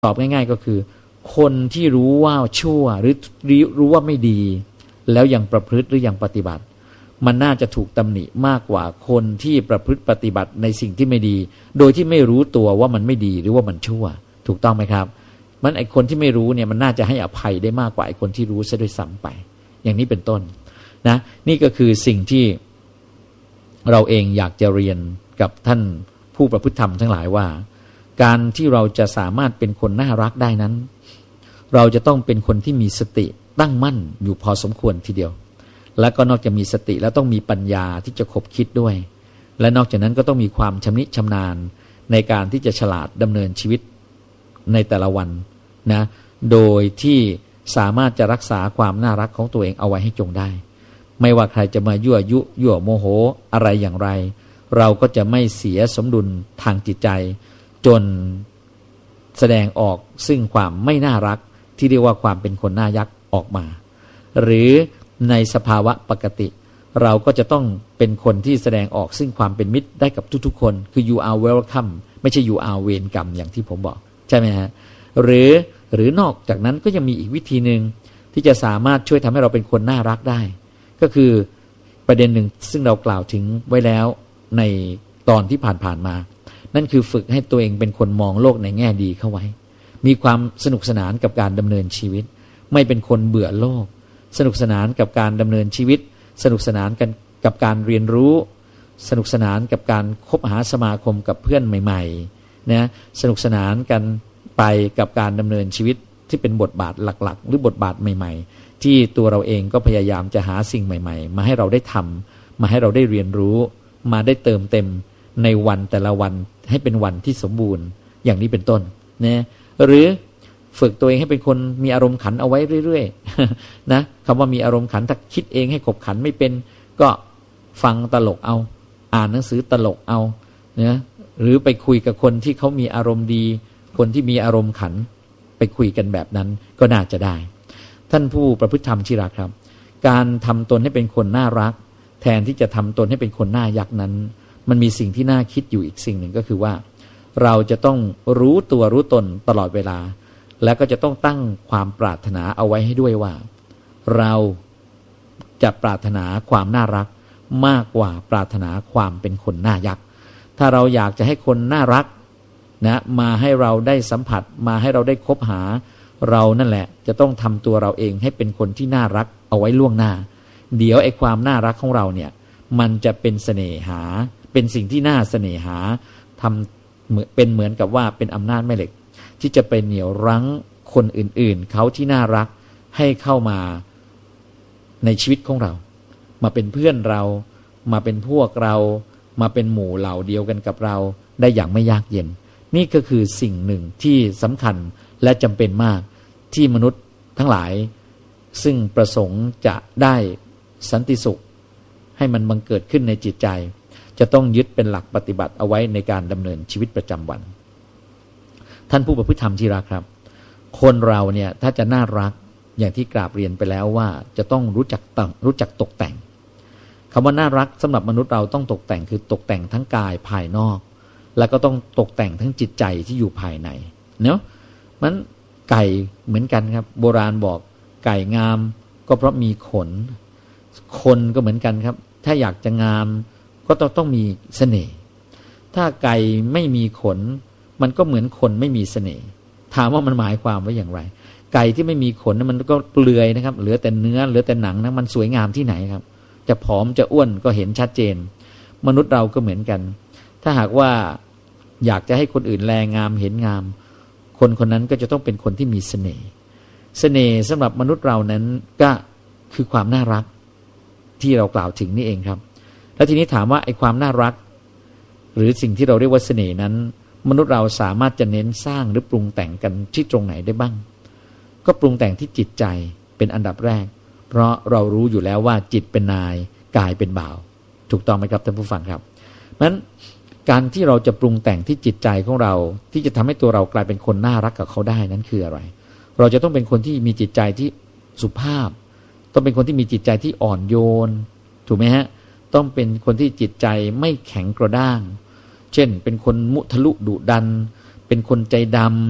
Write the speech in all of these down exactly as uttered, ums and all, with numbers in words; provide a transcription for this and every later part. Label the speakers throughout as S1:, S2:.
S1: ตอบง่ายๆก็คือคนที่รู้ว่าชั่วหรือรู้ว่าไม่ดีแล้วยังประพฤติหรือยังปฏิบัติมันน่าจะถูกตำหนิมากกว่าคนที่ประพฤติปฏิบัติในสิ่งที่ไม่ดีโดยที่ไม่รู้ตัวว่ามันไม่ดีหรือว่ามันชั่วถูกต้องไหมครับมันไอคนที่ไม่รู้เนี่ยมันน่าจะให้อภัยได้มากกว่าไอคนที่รู้ซะด้วยซ้ำไปอย่างนี้เป็นต้นนะนี่ก็คือสิ่งที่เราเองอยากจะเรียนกับท่านผู้ประพฤติธรรมทั้งหลายว่าการที่เราจะสามารถเป็นคนน่ารักได้นั้นเราจะต้องเป็นคนที่มีสติตั้งมั่นอยู่พอสมควรทีเดียวแล้วก็นอกจากมีสติแล้วต้องมีปัญญาที่จะคบคิดด้วยและนอกจากนั้นก็ต้องมีความชำนิชำนาญในการที่จะฉลาดดำเนินชีวิตในแต่ละวันนะโดยที่สามารถจะรักษาความน่ารักของตัวเองเอาไว้ให้จงได้ไม่ว่าใครจะมายั่วยุยั่วโมโหอะไรอย่างไรเราก็จะไม่เสียสมดุลทางจิตใจจนแสดงออกซึ่งความไม่น่ารักที่เรียกว่าความเป็นคนน่ายักออกมาหรือในสภาวะปกติเราก็จะต้องเป็นคนที่แสดงออกซึ่งความเป็นมิตรได้กับทุกๆคนคือ you are welcome ไม่ใช่ you are เวรกรรมอย่างที่ผมบอกใช่ไหมฮะหรือหรือนอกจากนั้นก็ยังมีอีกวิธีหนึ่งที่จะสามารถช่วยทำให้เราเป็นคนน่ารักได้ก็คือประเด็นหนึ่งซึ่งเรากล่าวถึงไว้แล้วในตอนที่ผ่านๆมานั่นคือฝึกให้ตัวเองเป็นคนมองโลกในแง่ดีเข้าไว้มีความสนุกสนานกับการดำเนินชีวิตไม่เป็นคนเบื่อโลกสนุกสนานกับการดำเนินชีวิตสนุกสนานกันกับการเรียนรู้สนุกสนานกับการคบหาสมาคมกับเพื่อนใหม่ๆนะสนุกสนานกันไปกับการดำเนินชีวิตที่เป็นบทบาทหลักๆหรือบทบาทใหม่ๆที่ตัวเราเองก็พยายามจะหาสิ่งใหม่ๆมาให้เราได้ทำมาให้เราได้เรียนรู้มาได้เติมเต็มในวันแต่ละวันให้เป็นวันที่สมบูรณ์อย่างนี้เป็นต้นนะหรือฝึกตัวเองให้เป็นคนมีอารมณ์ขันเอาไว้เรื่อยๆนะคำว่ามีอารมณ์ขันถ้าคิดเองให้ขบขันไม่เป็นก็ฟังตลกเอาอ่านหนังสือตลกเอานะหรือไปคุยกับคนที่เขามีอารมณ์ดีคนที่มีอารมณ์ขันไปคุยกันแบบนั้นก็น่าจะได้ท่านผู้ประพฤติธรรมที่รักครับการทำตนให้เป็นคนน่ารักแทนที่จะทำตนให้เป็นคนน่ายักนั้นมันมีสิ่งที่น่าคิดอยู่อีกสิ่งหนึ่งก็คือว่าเราจะต้องรู้ตัวรู้ตนตลอดเวลาและก็จะต้องตั้งความปรารถนาเอาไว้ให้ด้วยว่าเราจะปรารถนาความน่ารักมากกว่าปรารถนาความเป็นคนน่ายักถ้าเราอยากจะให้คนน่ารักนะมาให้เราได้สัมผัสมาให้เราได้คบหาเรานั่นแหละจะต้องทำตัวเราเองให้เป็นคนที่น่ารักเอาไว้ล่วงหน้าเดี๋ยวไอ้ความน่ารักของเราเนี่ยมันจะเป็นเสน่หาเป็นสิ่งที่น่าเสน่หาทำเหมือนเป็นเหมือนกับว่าเป็นอำนาจแม่เหล็กที่จะไปเหนี่ยวรั้งคนอื่นๆเขาที่น่ารักให้เข้ามาในชีวิตของเรามาเป็นเพื่อนเรามาเป็นพวกเรามาเป็นหมู่เหล่าเดียวกันกับเราได้อย่างไม่ยากเย็นนี่ก็คือสิ่งหนึ่งที่สำคัญและจำเป็นมากที่มนุษย์ทั้งหลายซึ่งประสงค์จะได้สันติสุขให้มันบังเกิดขึ้นในจิตใจจะต้องยึดเป็นหลักปฏิบัติเอาไว้ในการดำเนินชีวิตประจำวันท่านผู้ประพฤติธรรมที่รักครับคนเราเนี่ยถ้าจะน่ารักอย่างที่กราบเรียนไปแล้วว่าจะต้องรู้จักตั้งรู้จักตกแต่งคำว่าน่ารักสำหรับมนุษย์เราต้องตกแต่งคือตกแต่งทั้งกายภายนอกแล้วก็ต้องตกแต่งทั้งจิตใจที่อยู่ภายในเนาะมันไก่เหมือนกันครับโบราณบอกไก่งามก็เพราะมีขนคนก็เหมือนกันครับถ้าอยากจะงามก็ต้องต้องมีเสน่ห์ถ้าไก่ไม่มีขนมันก็เหมือนคนไม่มีเสน่ห์ถามว่ามันหมายความว่าอย่างไรไก่ที่ไม่มีขนมันก็เปลือยนะครับเหลือแต่เนื้อเหลือแต่หนังนะมันสวยงามที่ไหนครับจะผอมจะอ้วนก็เห็นชัดเจนมนุษย์เราก็เหมือนกันถ้าหากว่าอยากจะให้คนอื่นแลงามเห็นงามคนคนนั้นก็จะต้องเป็นคนที่มีเสน่ห์เสน่ห์สำหรับมนุษย์เรานั้นก็คือความน่ารักที่เรากล่าวถึงนี่เองครับแล้วทีนี้ถามว่าไอ้ความน่ารักหรือสิ่งที่เราเรียกว่าเสน่ห์นั้นมนุษย์เราสามารถจะเน้นสร้างหรือปรุงแต่งกันที่ตรงไหนได้บ้างก็ปรุงแต่งที่จิตใจเป็นอันดับแรกเพราะเรารู้อยู่แล้วว่าจิตเป็นนายกายเป็นบ่าวถูกต้องไหมครับท่านผู้ฟังครับเพราะฉะนั้นการที่เราจะปรุงแต่งที่จิตใจของเราที่จะทำให้ตัวเรากลายเป็นคนน่ารักกับเขาได้นั้นคืออะไรเราจะต้องเป็นคนที่มีจิตใจที่สุภาพต้องเป็นคนที่มีจิตใจที่อ่อนโยนถูกไหมฮะต้องเป็นคนที่จิตใจไม่แข็งกระด้างเช่นเป็นคนมุทะลุดุดันเป็นคนใจดำ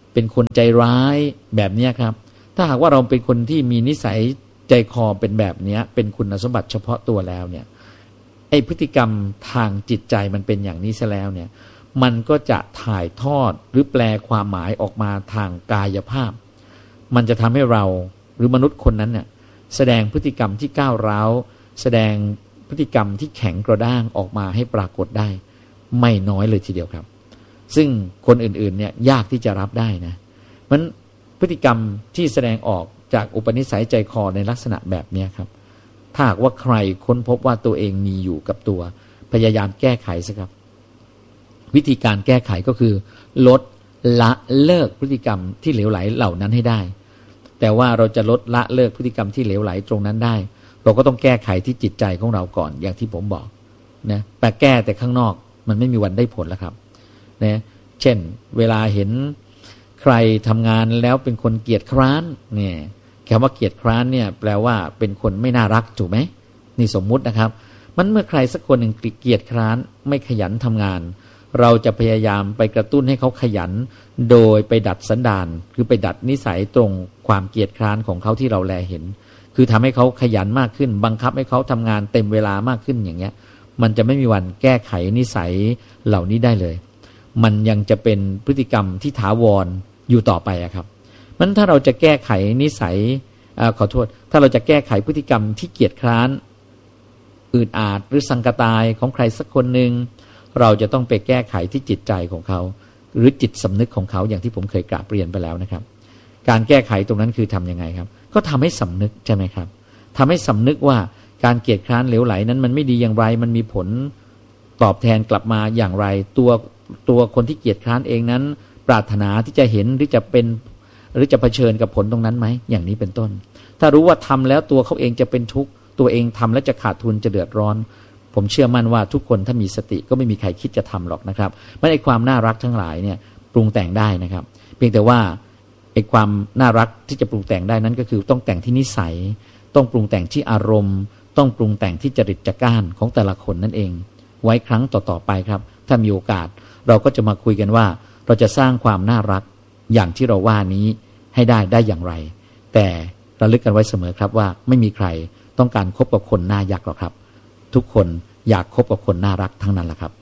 S1: เป็นคนใจร้ายแบบนี้ครับถ้าหากว่าเราเป็นคนที่มีนิสัยใจคอเป็นแบบนี้เป็นคุณสมบัติเฉพาะตัวแล้วเนี่ยไอ้พฤติกรรมทางจิตใจมันเป็นอย่างนี้ซะแล้วเนี่ยมันก็จะถ่ายทอดหรือแปลความหมายออกมาทางกายภาพมันจะทำให้เราหรือมนุษย์คนนั้นเนี่ยแสดงพฤติกรรมที่ก้าวร้าวแสดงพฤติกรรมที่แข็งกระด้างออกมาให้ปรากฏได้ไม่น้อยเลยทีเดียวครับซึ่งคนอื่นๆเนี่ยยากที่จะรับได้นะมันพฤติกรรมที่แสดงออกจากอุปนิสัยใจคอในลักษณะแบบนี้ครับถ้าหากว่าใครค้นพบว่าตัวเองมีอยู่กับตัวพยายามแก้ไขสิครับวิธีการแก้ไขก็คือลดละเลิกพฤติกรรมที่เหลวไหลเหล่านั้นให้ได้แต่ว่าเราจะลดละเลิกพฤติกรรมที่เหลวไหลตรงนั้นได้เราก็ต้องแก้ไขที่จิตใจของเราก่อนอย่างที่ผมบอกนะแต่แก้แต่ข้างนอกมันไม่มีวันได้ผลแล้วครับนะเช่นเวลาเห็นใครทำงานแล้วเป็นคนเกียจคร้านเนี่ยคำว่าเกียจคร้านเนี่ยแปลว่าเป็นคนไม่น่ารักถูกไหมนี่สมมุตินะครับมันเมื่อใครสักคนหนึ่งเกียจคร้านไม่ขยันทำงานเราจะพยายามไปกระตุ้นให้เขาขยันโดยไปดัดสันดานคือไปดัดนิสัยตรงความเกียจคร้านของเขาที่เราแลเห็นคือทำให้เขาขยันมากขึ้นบังคับให้เขาทำงานเต็มเวลามากขึ้นอย่างเงี้ยมันจะไม่มีวันแก้ไขนิสัยเหล่านี้ได้เลยมันยังจะเป็นพฤติกรรมที่ถาวรอยู่ต่อไปอะครับมันถ้าเราจะแก้ไขนิสัยอขอโทษถ้าเราจะแก้ไขพฤติกรรมที่เกียจคร้านอืดอาดหรือสังกตายของใครสักคนหนึ่งเราจะต้องไปแก้ไขที่จิตใจของเขาหรือจิตสำนึกของเขาอย่างที่ผมเคยกราบเรียนไปแล้วนะครับการแก้ไขตรงนั้นคือทำยังไงครับก็ทำให้สำนึกใช่ไหมครับทำให้สำนึกว่าการเกียจคร้านเหลวไหลนั้นมันไม่ดีอย่างไรมันมีผลตอบแทนกลับมาอย่างไรตัวตัวคนที่เกียจคร้านเองนั้นปรารถนาที่จะเห็นหรือจะเป็นหรือจะเผชิญกับผลตรงนั้นไหมอย่างนี้เป็นต้นถ้ารู้ว่าทำแล้วตัวเขาเองจะเป็นทุกข์ตัวเองทำแล้วจะขาดทุนจะเดือดร้อนผมเชื่อมั่นว่าทุกคนถ้ามีสติก็ไม่มีใครคิดจะทำหรอกนะครับไม่ได้ความน่ารักทั้งหลายเนี่ยปรุงแต่งได้นะครับเพียงแต่ว่าไอ้ความน่ารักที่จะปรุงแต่งได้นั้นก็คือต้องแต่งที่นิสัยต้องปรุงแต่งที่อารมณ์ต้องปรุงแต่งที่จริตจักร้านของแต่ละคนนั่นเองไว้ครั้งต่อๆไปครับถ้ามีโอกาสเราก็จะมาคุยกันว่าเราจะสร้างความน่ารักอย่างที่เราว่านี้ให้ได้ได้อย่างไรแต่ระลึกกันไว้เสมอครับว่าไม่มีใครต้องการคบกับคนน่ายักหรอกครับทุกคนอยากคบกับคนน่ารักทั้งนั้นแหละครับ